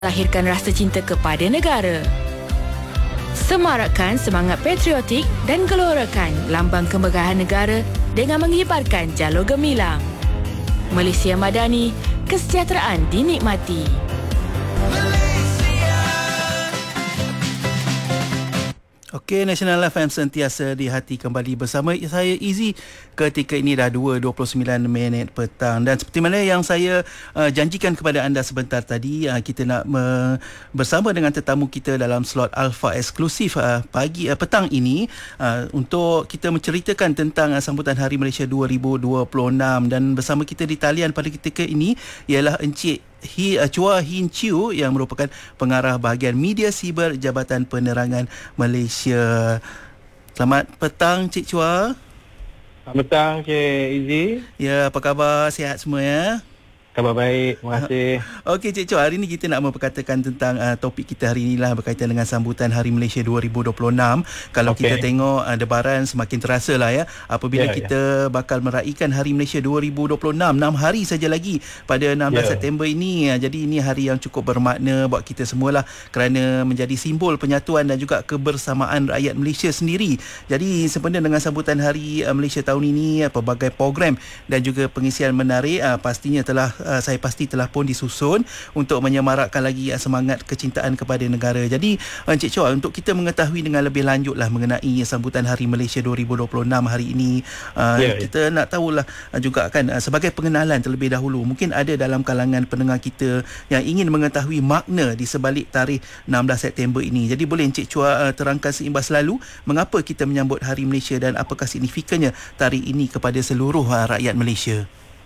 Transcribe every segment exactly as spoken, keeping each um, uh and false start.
Lahirkan rasa cinta kepada negara. Semarakkan semangat patriotik dan gelorakan lambang kemegahan negara dengan mengibarkan jalur gemilang. Malaysia Madani, kesejahteraan dinikmati. Okey, Nasional F M sentiasa di hati kembali bersama saya Izzy ketika ini dah dua dua puluh sembilan minit petang, dan seperti mana yang saya uh, janjikan kepada anda sebentar tadi, uh, kita nak me- bersama dengan tetamu kita dalam slot Alpha eksklusif uh, pagi uh, petang ini uh, untuk kita menceritakan tentang uh, sambutan Hari Malaysia dua ribu dua puluh enam, dan bersama kita di talian pada ketika ini ialah Encik Hi, uh, Chua Hin Chew yang merupakan pengarah bahagian media siber Jabatan Penerangan Malaysia. Selamat petang Cik Chua. Selamat petang Cik Izzy. Ya, apa khabar? Sihat semua ya? Khabar baik, terima kasih. Okey Cik Chua, hari ini kita nak memperkatakan tentang uh, topik kita hari inilah berkaitan dengan sambutan Hari Malaysia dua ribu dua puluh enam. Kalau okay. kita tengok uh, debaran semakin terasa lah ya, apabila yeah, kita yeah. bakal meraihkan Hari Malaysia dua ribu dua puluh enam, enam hari saja lagi pada enam belas yeah. September ini. Uh, jadi ini hari yang cukup bermakna buat kita semualah, kerana menjadi simbol penyatuan dan juga kebersamaan rakyat Malaysia sendiri. Jadi sempena dengan sambutan Hari uh, Malaysia tahun ini, uh, pelbagai program dan juga pengisian menarik uh, pastinya telah Uh, saya pasti telah pun disusun untuk menyemarakkan lagi uh, semangat kecintaan kepada negara. Jadi uh, Encik Chua, untuk kita mengetahui dengan lebih lanjut lah mengenai sambutan Hari Malaysia dua ribu dua puluh enam hari ini, uh, yeah, kita yeah. nak tahulah uh, juga kan uh, sebagai pengenalan terlebih dahulu, mungkin ada dalam kalangan pendengar kita yang ingin mengetahui makna di sebalik tarikh enam belas September ini. Jadi boleh Encik Chua uh, terangkan seimbas lalu mengapa kita menyambut Hari Malaysia dan apakah signifikannya tarikh ini kepada seluruh uh, rakyat Malaysia?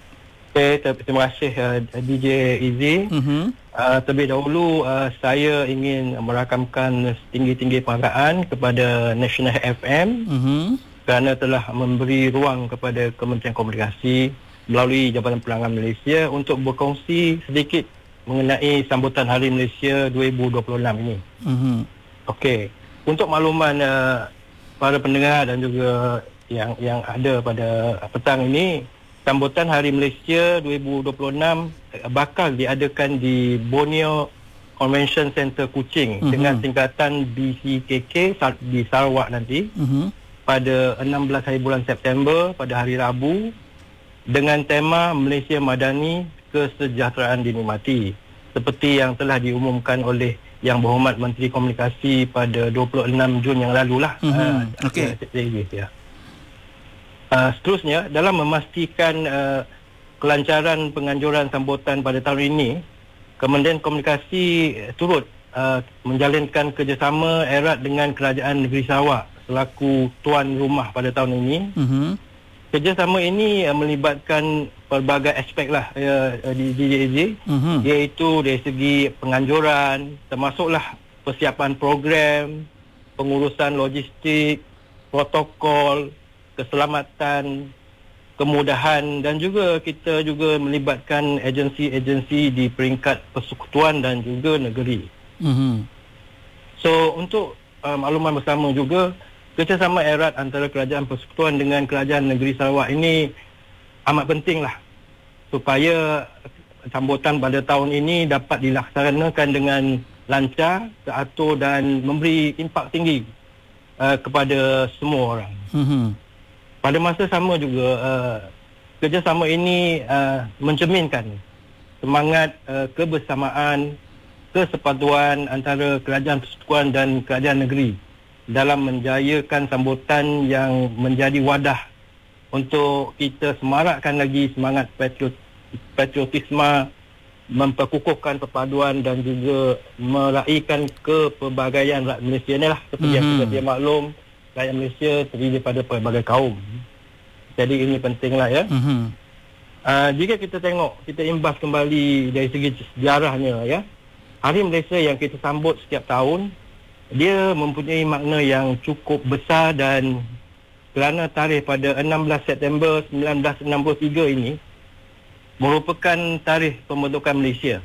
Okay, terima kasih uh, D J Izzy. Uh-huh. Uh, terlebih dahulu uh, saya ingin merakamkan setinggi-tinggi penghargaan kepada Nasional F M uh-huh. kerana telah memberi ruang kepada Kementerian Komunikasi melalui Jabatan Penerangan Malaysia untuk berkongsi sedikit mengenai sambutan Hari Malaysia dua ribu dua puluh enam ini. Uh-huh. Okey, untuk makluman uh, para pendengar dan juga yang yang ada pada petang ini, sambutan Hari Malaysia dua ribu dua puluh enam bakal diadakan di Borneo Convention Center Kuching uh-huh. dengan tingkatan B C K K di Sarawak nanti uh-huh. pada enam belas hari bulan September pada hari Rabu, dengan tema Malaysia Madani, kesejahteraan dinikmati, seperti yang telah diumumkan oleh Yang Berhormat Menteri Komunikasi pada dua puluh enam Jun yang lalu lah. Uh-huh. uh, Okey. Ya. Uh, seterusnya, dalam memastikan uh, kelancaran penganjuran sambutan pada tahun ini, Kementerian Komunikasi turut uh, menjalinkan kerjasama erat dengan Kerajaan Negeri Sarawak selaku tuan rumah pada tahun ini. Uh-huh. Kerjasama ini uh, melibatkan pelbagai aspek lah uh, di D J Z, uh-huh. iaitu dari segi penganjuran, termasuklah persiapan program, pengurusan logistik, protokol, keselamatan, kemudahan, dan juga kita juga melibatkan agensi-agensi di peringkat persekutuan dan juga negeri. Mm-hmm. So untuk uh, makluman bersama juga, kerjasama erat antara Kerajaan Persekutuan dengan Kerajaan Negeri Sarawak ini amat pentinglah supaya sambutan pada tahun ini dapat dilaksanakan dengan lancar, teratur dan memberi impak tinggi uh, kepada semua orang. Mm-hmm. Pada masa sama juga, uh, kerjasama ini uh, mencerminkan semangat uh, kebersamaan, kesepatuan antara Kerajaan Persekutuan dan Kerajaan Negeri dalam menjayakan sambutan yang menjadi wadah untuk kita semarakkan lagi semangat patriot, patriotisme, memperkukuhkan perpaduan dan juga meraihkan kepelbagaian rakyat Malaysia ni lah. Seperti mm-hmm. yang kita dia maklum, rakyat Malaysia terdiri daripada pelbagai kaum. Jadi ini pentinglah ya. Mm-hmm. Uh, jika kita tengok, kita imbas kembali dari segi sejarahnya ya, Hari Malaysia yang kita sambut setiap tahun, dia mempunyai makna yang cukup besar, dan kerana tarikh pada enam belas September seribu sembilan ratus enam puluh tiga ini merupakan tarikh pembentukan Malaysia.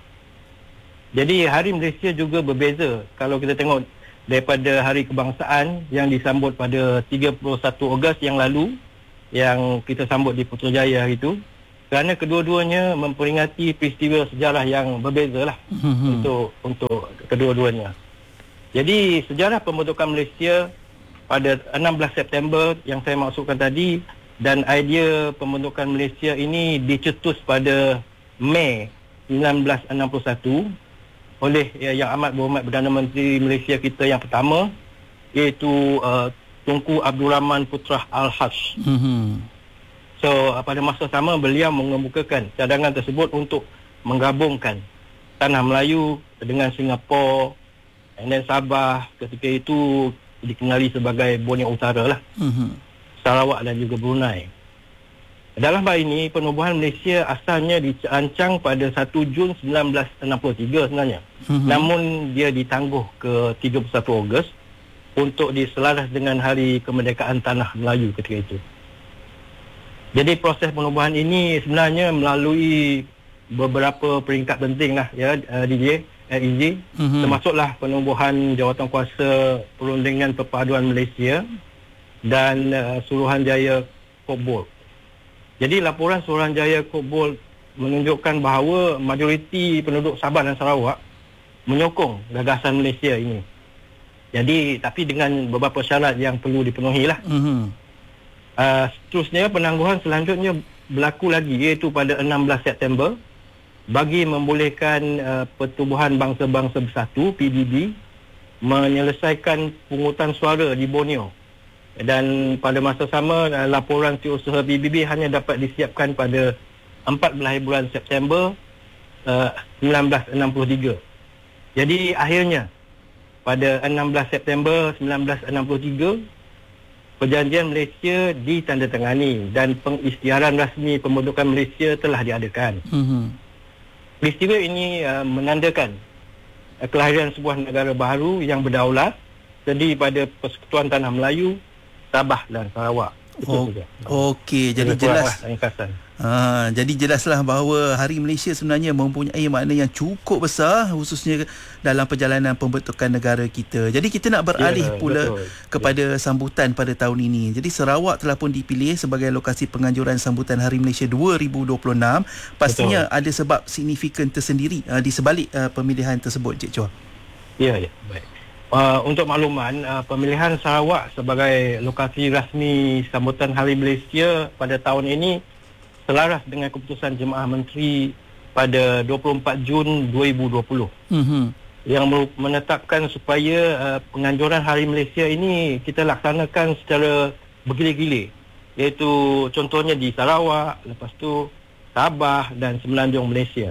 Jadi Hari Malaysia juga berbeza kalau kita tengok daripada Hari Kebangsaan yang disambut pada tiga puluh satu Ogos yang lalu, yang kita sambut di Putrajaya itu. kerana kedua-duanya memperingati peristiwa sejarah yang berbeza lah mm-hmm. untuk untuk kedua-duanya. Jadi sejarah pembentukan Malaysia pada enam belas September yang saya maksudkan tadi, dan idea pembentukan Malaysia ini dicetus pada Mei sembilan belas enam puluh satu oleh Yang Amat Berhormat Perdana Menteri Malaysia kita yang pertama, iaitu uh, Tunku Abdul Rahman Putra Al-Haj. Mm-hmm. So uh, pada masa sama beliau mengemukakan cadangan tersebut untuk menggabungkan tanah Melayu dengan Singapura, and then Sabah ketika itu dikenali sebagai Borneo Utara lah, mm-hmm. Sarawak dan juga Brunei. Dalam hal ini, penubuhan Malaysia asalnya dirancang pada satu Jun sembilan belas enam puluh tiga sebenarnya. Mm-hmm. Namun dia ditangguh ke tiga puluh satu Ogos untuk diselaras dengan Hari Kemerdekaan Tanah Melayu ketika itu. Jadi proses penubuhan ini sebenarnya melalui beberapa peringkat penting lah ya, D J, E Z, mm-hmm. termasuklah penubuhan Jawatankuasa Perundingan Perpaduan Malaysia dan uh, Suruhanjaya Kobol. Jadi laporan Suruhanjaya Kobol menunjukkan bahawa majoriti penduduk Sabah dan Sarawak menyokong gagasan Malaysia ini. Jadi tapi dengan beberapa syarat yang perlu dipenuhi lah. Mm-hmm. Uh, seterusnya penangguhan selanjutnya berlaku lagi, iaitu pada enam belas September bagi membolehkan uh, Pertubuhan Bangsa-Bangsa Bersatu P B B menyelesaikan pungutan suara di Borneo. Dan pada masa sama, uh, laporan setiausaha P B B hanya dapat disiapkan pada empat belas bulan September uh, sembilan belas enam puluh tiga. Jadi akhirnya pada enam belas September sembilan belas enam puluh tiga, Perjanjian Malaysia ditandatangani dan pengisytiharan rasmi pembentukan Malaysia telah diadakan. Mm-hmm. Peristiwa ini uh, menandakan uh, kelahiran sebuah negara baru yang berdaulat terdiri pada Persekutuan Tanah Melayu, Sabah dan Sarawak. Oh, okey, jadi jelas. Ha, jadi jelaslah bahawa Hari Malaysia sebenarnya mempunyai makna yang cukup besar, khususnya dalam perjalanan pembentukan negara kita. Jadi kita nak beralih ya, pula betul. kepada ya. sambutan pada tahun ini. Jadi Sarawak telah pun dipilih sebagai lokasi penganjuran sambutan Hari Malaysia dua ribu dua puluh enam. Pastinya betul. ada sebab signifikan tersendiri uh, di sebalik uh, pemilihan tersebut, Cik Chua. Ya, ya, baik. Uh, untuk makluman, uh, pemilihan Sarawak sebagai lokasi rasmi sambutan Hari Malaysia pada tahun ini selaras dengan keputusan Jemaah Menteri pada dua puluh empat Jun dua ribu dua puluh. Mm-hmm. Yang menetapkan supaya uh, penganjuran Hari Malaysia ini kita laksanakan secara bergilir-gilir, iaitu contohnya di Sarawak, lepas tu Sabah dan Semenanjung Malaysia.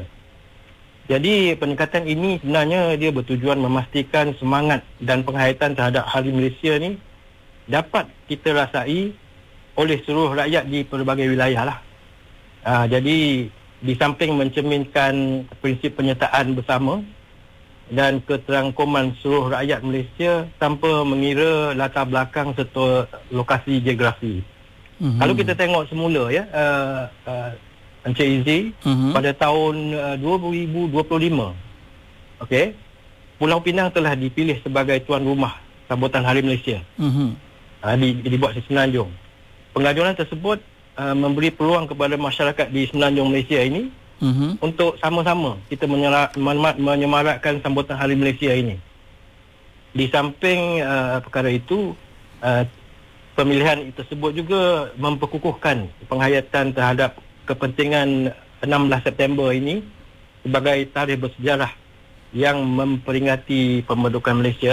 Jadi peningkatan ini sebenarnya dia bertujuan memastikan semangat dan penghayatan terhadap Hari Malaysia ni dapat kita rasai oleh seluruh rakyat di pelbagai wilayah lah. Aa, jadi di samping mencerminkan prinsip penyertaan bersama dan keterangkuman seluruh rakyat Malaysia tanpa mengira latar belakang serta lokasi geografi. Mm-hmm. Kalau kita tengok semula ya, uh, uh, Encik Izzi, uh-huh. pada tahun uh, dua ribu dua puluh lima, okey, Pulau Pinang telah dipilih sebagai tuan rumah sambutan Hari Malaysia. Uh-huh. Uh, di, dibuat di Semenanjung. Penganjuran tersebut uh, memberi peluang kepada masyarakat di Semenanjung Malaysia ini uh-huh. untuk sama-sama kita menyara, menyemarakkan sambutan Hari Malaysia ini. Di samping uh, perkara itu, uh, pemilihan tersebut juga memperkukuhkan penghayatan terhadap kepentingan enam belas September ini sebagai tarikh bersejarah yang memperingati pembentukan Malaysia.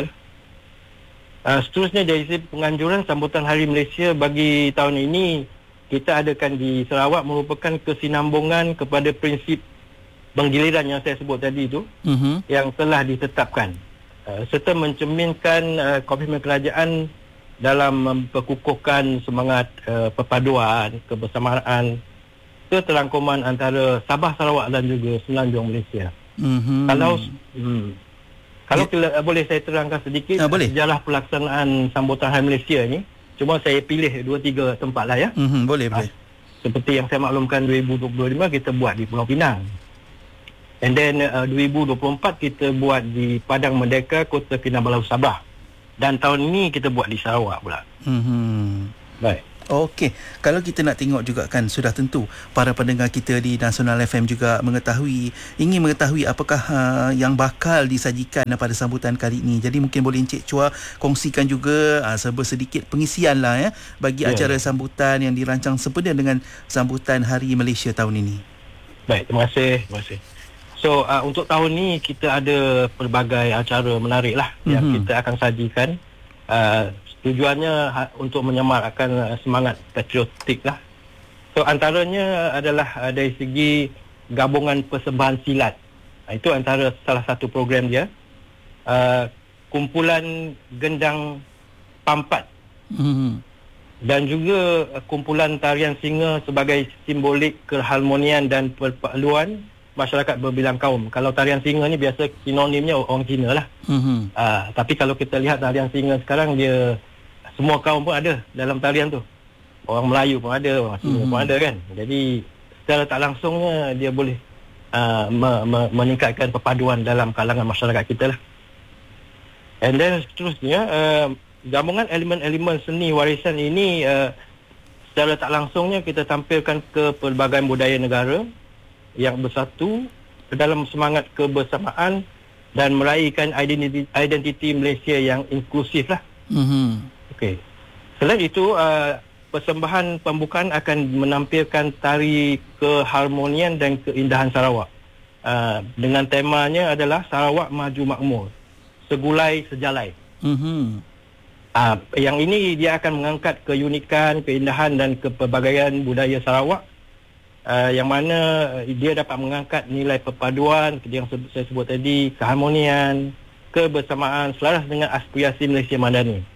Uh, seterusnya dari sisi penganjuran sambutan Hari Malaysia bagi tahun ini, kita adakan di Sarawak merupakan kesinambungan kepada prinsip penggiliran yang saya sebut tadi itu, uh-huh. yang telah ditetapkan, uh, serta mencerminkan uh, komitmen kerajaan dalam memperkukuhkan semangat uh, perpaduan, kebersamaan, keterangkuman antara Sabah, Sarawak dan juga Semenanjung Malaysia. Mm-hmm. Kalau hmm, kalau yeah. boleh saya terangkan sedikit uh, sejarah pelaksanaan sambutan Hari Malaysia ni. Cuma saya pilih dua tiga tempat lah ya. Mm-hmm. Boleh, boleh. Seperti yang saya maklumkan dua ribu dua puluh lima kita buat di Pulau Pinang. And then uh, dua ribu dua puluh empat kita buat di Padang Merdeka, Kota Kinabalu, Sabah. Dan tahun ini kita buat di Sarawak pula. Mm-hmm. Baik. Okey, kalau kita nak tengok juga kan, sudah tentu para pendengar kita di Nasional F M juga mengetahui, ingin mengetahui apakah uh, yang bakal disajikan pada sambutan kali ini. Jadi mungkin boleh Encik Chua kongsikan juga uh, sedikit pengisian lah ya bagi yeah. acara sambutan yang dirancang sempena dengan sambutan Hari Malaysia tahun ini. Baik, terima kasih. Terima kasih. So uh, untuk tahun ni kita ada pelbagai acara menarik lah mm-hmm. yang kita akan sajikan. Uh, tujuannya ha, untuk menyemarakkan uh, semangat patriotik lah. So antaranya adalah uh, dari segi gabungan persembahan silat. Uh, itu antara salah satu program dia. Uh, kumpulan gendang pampat. Mm-hmm. Dan juga uh, kumpulan tarian singa sebagai simbolik keharmonian dan perpaduan masyarakat berbilang kaum. Kalau tarian singa ni biasa sinonimnya orang Cina lah. Mm-hmm. Uh, tapi kalau kita lihat tarian singa sekarang, dia semua kaum pun ada dalam tarian tu. Orang Melayu pun ada, orang Cina mm-hmm. pun ada kan. Jadi secara tak langsungnya dia boleh uh, me- me- meningkatkan perpaduan dalam kalangan masyarakat kita lah. And then seterusnya, uh, gabungan elemen-elemen seni warisan ini uh, secara tak langsungnya kita tampilkan ke pelbagai budaya negara yang bersatu dalam semangat kebersamaan dan meraihkan identiti, identiti Malaysia yang inklusif lah. Mm-hmm. Okey. Selain itu, uh, persembahan pembukaan akan menampilkan tari keharmonian dan keindahan Sarawak. Uh, dengan temanya adalah Sarawak Maju Makmur, Segulai Sejalai. Mm-hmm. Uh, yang ini dia akan mengangkat keunikan, keindahan dan kepelbagaian budaya Sarawak. Uh, yang mana dia dapat mengangkat nilai perpaduan yang saya sebut tadi, keharmonian, kebersamaan selaras dengan aspirasi Malaysia Madani.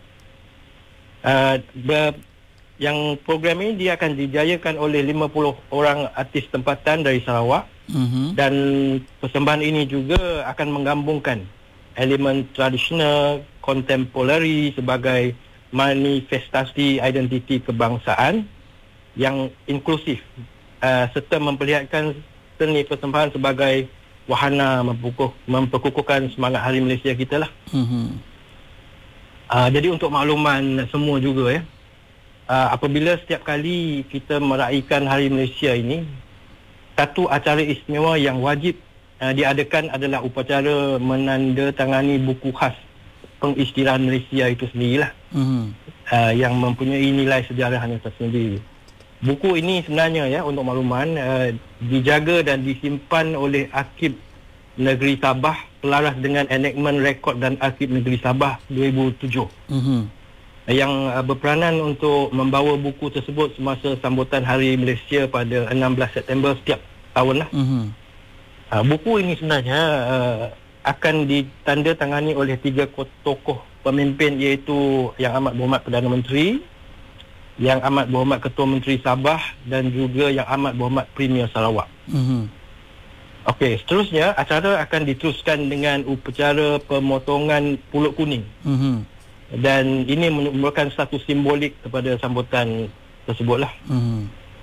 Uh, ber, yang program ini dia akan dijayakan oleh lima puluh orang artis tempatan dari Sarawak. Mm-hmm. Dan persembahan ini juga akan menggabungkan elemen tradisional, kontemporari sebagai manifestasi identiti kebangsaan yang inklusif. Uh, serta memperlihatkan seni persembahan sebagai wahana mempukuh, memperkukuhkan semangat Hari Malaysia kita lah. Mm-hmm. Uh, jadi untuk makluman semua juga ya, uh, apabila setiap kali kita meraihkan Hari Malaysia ini, satu acara istimewa yang wajib uh, diadakan adalah upacara menandatangani buku khas pengisytiharan Malaysia itu sendirilah. Mm-hmm. uh, yang mempunyai nilai sejarahnya tersendiri. Buku ini sebenarnya ya, untuk makluman, uh, dijaga dan disimpan oleh Arsip Negeri Sabah selaras dengan enactment rekod dan Arsip Negeri Sabah dua ribu tujuh. Mm-hmm. Yang uh, berperanan untuk membawa buku tersebut semasa sambutan Hari Malaysia pada enam belas September setiap tahun lah. Mm-hmm. Uh, buku ini sebenarnya uh, akan ditandatangani oleh tiga tokoh pemimpin, iaitu Yang Amat Berhormat Perdana Menteri, Yang Amat Berhormat Ketua Menteri Sabah dan juga Yang Amat Berhormat Premier Sarawak. Mm-hmm. Okey, seterusnya acara akan diteruskan dengan upacara pemotongan pulut kuning. Mm-hmm. Dan ini merupakan satu simbolik kepada sambutan tersebutlah. Mm-hmm.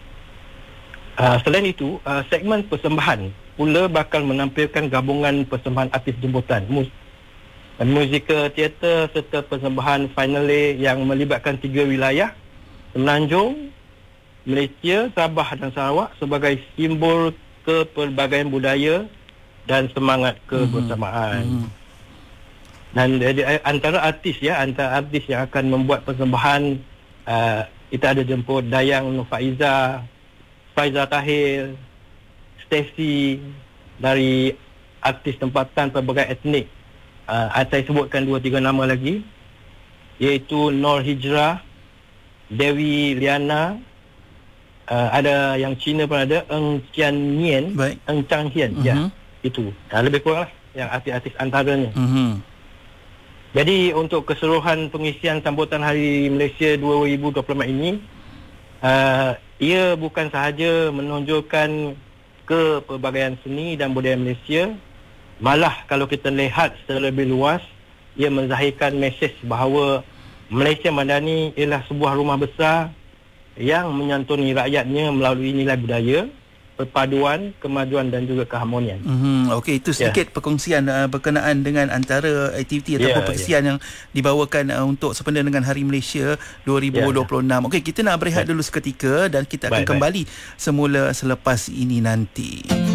Uh, selain itu, uh, segmen persembahan pula bakal menampilkan gabungan persembahan artis jemputan, mus- musikal teater serta persembahan finale yang melibatkan tiga wilayah, Semenanjung, Malaysia, Sabah dan Sarawak sebagai simbol kepelbagaian budaya dan semangat kebersamaan. Mm-hmm. Dan uh, antara artis ya, antara artis yang akan membuat persembahan, uh, kita ada jemput Dayang Nur Faiza, Faiza Tahir, Stacy, dari artis tempatan pelbagai etnik. Uh, saya sebutkan dua tiga nama lagi, iaitu Nur Hijrah, Dewi Liana, uh, ada yang Cina pun ada, Eng Kian Nien, Eng Chang Hian, uh-huh. ya, itu. Uh, lebih kurang lah yang artis-artis antaranya. Uh-huh. Jadi untuk keseluruhan pengisian sambutan Hari Malaysia dua ribu dua puluh empat ini, uh, ia bukan sahaja menonjolkan kepelbagaian seni dan budaya Malaysia, malah kalau kita lihat secara lebih luas, ia menzahirkan mesej bahawa Malaysia Madani ialah sebuah rumah besar yang menyantuni rakyatnya melalui nilai budaya perpaduan, kemajuan dan juga keharmonian. Mm-hmm. Okey, itu sedikit yeah. perkongsian uh, berkenaan dengan antara aktiviti ataupun yeah, perkongsian yeah. yang dibawakan uh, untuk sempena dengan Hari Malaysia dua ribu dua puluh enam. Yeah, yeah. Okey, kita nak berehat yeah. dulu seketika dan kita akan baik, kembali baik. semula selepas ini nanti.